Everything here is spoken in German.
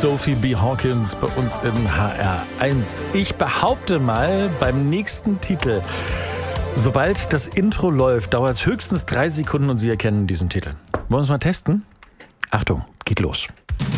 Sophie B. Hawkins bei uns im HR1. Ich behaupte mal, beim nächsten Titel, sobald das Intro läuft, dauert es höchstens 3 Sekunden und Sie erkennen diesen Titel. Wollen wir es mal testen? Achtung, geht los.